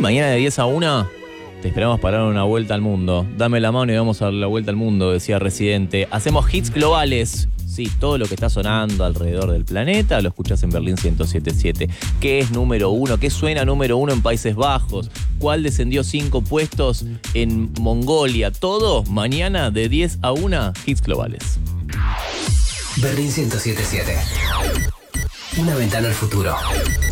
Mañana de 10 a 1 te esperamos para dar una vuelta al mundo. Dame la mano y vamos a dar la vuelta al mundo, decía Residente. Hacemos hits globales. Sí, todo lo que está sonando alrededor del planeta lo escuchás en Berlín 107.7. ¿Qué es número 1? ¿Qué suena número 1 en Países Bajos? ¿Cuál descendió 5 puestos en Mongolia? Todo mañana de 10 a 1, hits globales. Berlín 107.7. Una ventana al futuro.